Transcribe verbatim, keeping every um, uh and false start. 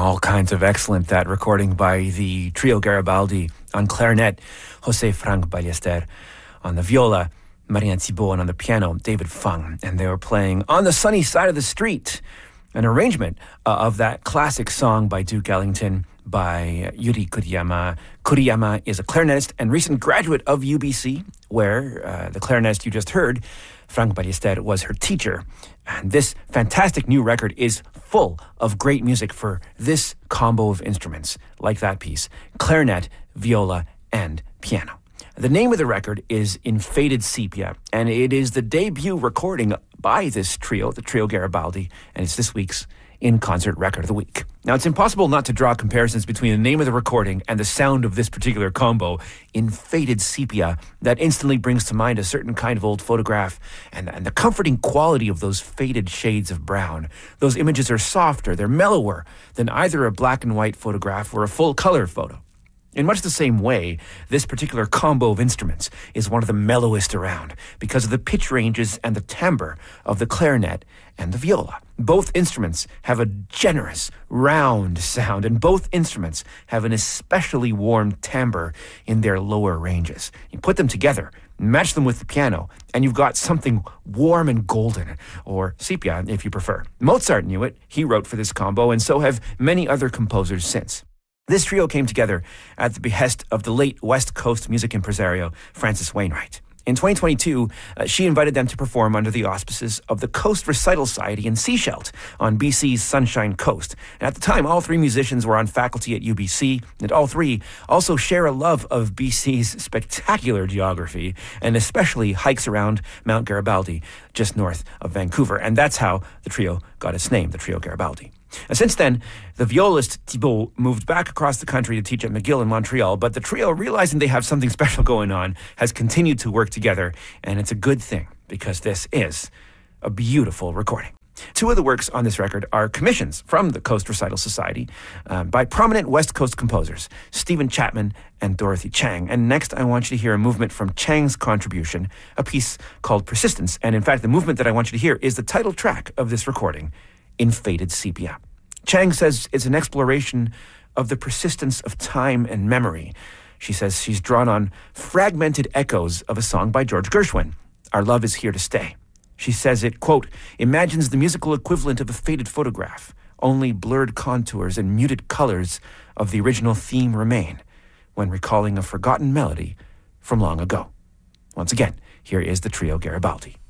All kinds of excellent, that recording by the Trio Garibaldi on clarinet, Jose Frank Ballester on the viola, Marianne Thibault, and on the piano, David Fung. And they were playing On the Sunny Side of the Street, an arrangement uh, of that classic song by Duke Ellington by Yuri Kuriyama. Kuriyama is a clarinetist and recent graduate of U B C, where uh, the clarinetist you just heard, Frank Ballester, was her teacher. And this fantastic new record is full of great music for this combo of instruments, like that piece, clarinet, viola, and piano. The name of the record is In Faded Sepia, and it is the debut recording by this trio, the Trio Garibaldi, and it's this week's In-Concert Record of the Week. Now, it's impossible not to draw comparisons between the name of the recording and the sound of this particular combo, In Faded Sepia, that instantly brings to mind a certain kind of old photograph and, and the comforting quality of those faded shades of brown. Those images are softer, they're mellower than either a black and white photograph or a full color photo. In much the same way, this particular combo of instruments is one of the mellowest around because of the pitch ranges and the timbre of the clarinet and the viola. Both instruments have a generous, round sound, and both instruments have an especially warm timbre in their lower ranges. You put them together, match them with the piano, and you've got something warm and golden, or sepia if you prefer. Mozart knew it. He wrote for this combo, and so have many other composers since. This trio came together at the behest of the late West Coast music impresario Francis Wainwright. In twenty twenty-two, uh, she invited them to perform under the auspices of the Coast Recital Society in Sechelt on B C's Sunshine Coast. And at the time, all three musicians were on faculty at U B C, and all three also share a love of B C's spectacular geography, and especially hikes around Mount Garibaldi, just north of Vancouver. And that's how the trio got its name, the Trio Garibaldi. And since then, the violist Thibault moved back across the country to teach at McGill in Montreal, but the trio, realizing they have something special going on, has continued to work together, and it's a good thing, because this is a beautiful recording. Two of the works on this record are commissions from the Coast Recital Society uh, by prominent West Coast composers, Stephen Chapman and Dorothy Chang. And next, I want you to hear a movement from Chang's contribution, a piece called Persistence. And in fact, the movement that I want you to hear is the title track of this recording, In Faded Sepia. Chang says it's an exploration of the persistence of time and memory. She says she's drawn on fragmented echoes of a song by George Gershwin, Our Love Is Here to Stay. She says it, quote, imagines the musical equivalent of a faded photograph. Only blurred contours and muted colors of the original theme remain when recalling a forgotten melody from long ago. Once again, here is the Trio Garibaldi.